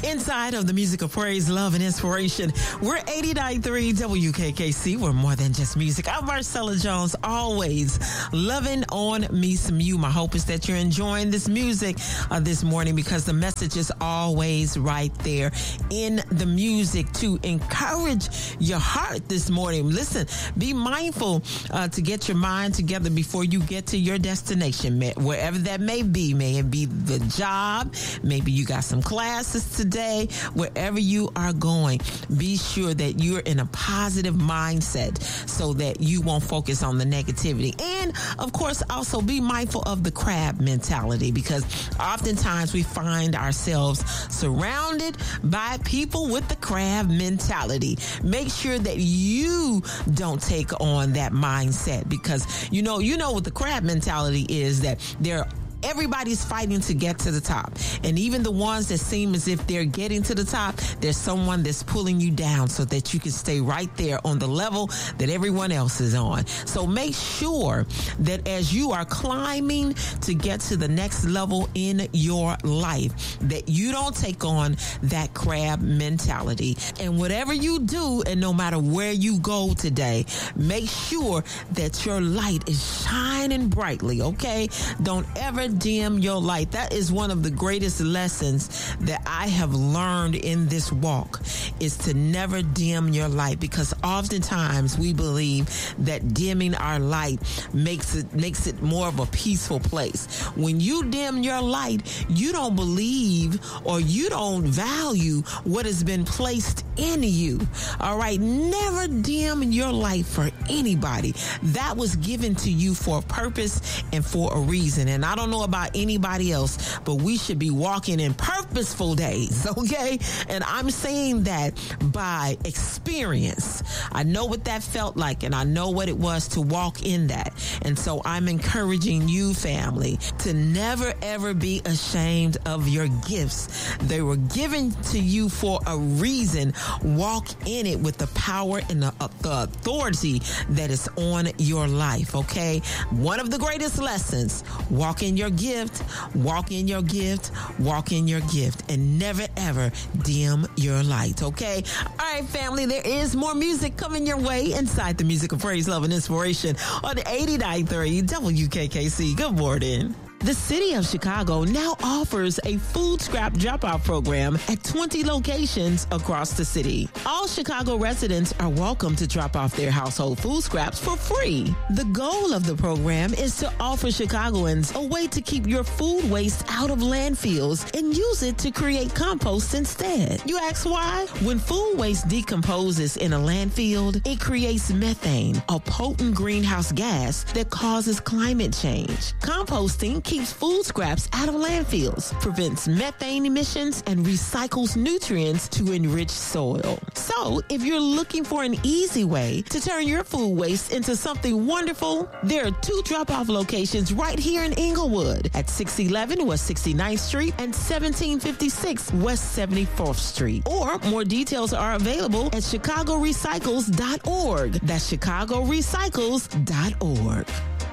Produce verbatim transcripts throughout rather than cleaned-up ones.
Inside of the music of praise, love, and inspiration, we're eighty-nine point three W K K C. We're more than just music. I'm Marcella Jones, always loving on me some you. My hope is that you're enjoying this music uh, this morning, because the message is always right there in the music to encourage your heart this morning. Listen, be mindful uh, to get your mind together before you get to your destination, wherever that may be. May it be the job, maybe you got some classes today. Wherever you are going, be sure that you're in a positive mindset so that you won't focus on the negativity. And of course, also be mindful of the crab mentality, because oftentimes we find ourselves surrounded by people with the crab mentality. Make sure that you don't take on that mindset, because you know, you know what the crab mentality is, that they're everybody's fighting to get to the top. And even the ones that seem as if they're getting to the top, there's someone that's pulling you down so that you can stay right there on the level that everyone else is on. So make sure that as you are climbing to get to the next level in your life, that you don't take on that crab mentality. And whatever you do, and no matter where you go today, make sure that your light is shining brightly, okay? Don't ever dim your light. That is one of the greatest lessons that I have learned in this walk, is to never dim your light, because oftentimes we believe that dimming our light makes it makes it more of a peaceful place. When you dim your light, you don't believe or you don't value what has been placed in you. All right, never dim your light for anybody. That was given to you for a purpose and for a reason. And I don't know about anybody else, but we should be walking in purposeful days, okay? And I'm saying that by experience. I know what that felt like, and I know what it was to walk in that. And so I'm encouraging you, family, to never ever be ashamed of your gifts. They were given to you for a reason. Walk in it with the power and the, uh, the authority that is on your life, okay? One of the greatest lessons, walk in your gift, walk in your gift, walk in your gift, and never ever dim your light, okay? All right, family, there is more music coming your way inside the music of praise, love, and inspiration on eighty-nine point three W K K C. Good morning. The city of Chicago now offers a food scrap drop-off program at twenty locations across the city. All Chicago residents are welcome to drop off their household food scraps for free. The goal of the program is to offer Chicagoans a way to keep your food waste out of landfills and use it to create compost instead. You ask why? When food waste decomposes in a landfill, it creates methane, a potent greenhouse gas that causes climate change. Composting keeps food scraps out of landfills, prevents methane emissions, and recycles nutrients to enrich soil. So, if you're looking for an easy way to turn your food waste into something wonderful, there are two drop-off locations right here in Inglewood at six eleven West sixty-ninth Street and seventeen fifty-six West seventy-fourth Street. Or more details are available at chicago recycles dot org. That's chicago recycles dot org.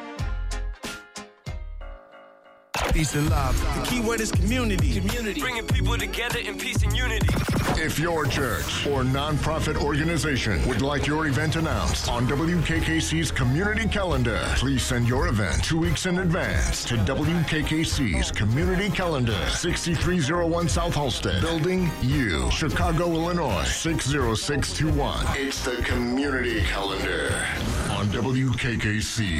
Peace and love. The key word is community. Community. Bringing people together in peace and unity. If your church or nonprofit organization would like your event announced on W K K C's community calendar, please send your event two weeks in advance to W K K C's community calendar, sixty-three oh one South Halsted, Building U, Chicago, Illinois, six oh six two one. It's the community calendar on W K K C.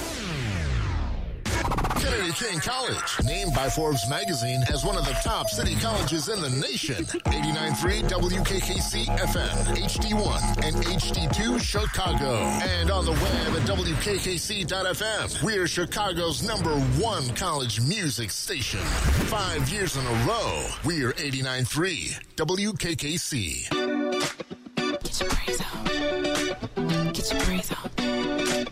Kennedy King College, named by Forbes magazine as one of the top city colleges in the nation. eighty-nine point three W K K C F M, H D one, and H D two Chicago. And on the web at W K K C dot F M. We're Chicago's number one college music station. Five years in a row, we're eighty-nine point three W K K C. Get your praise on. Get your praise on.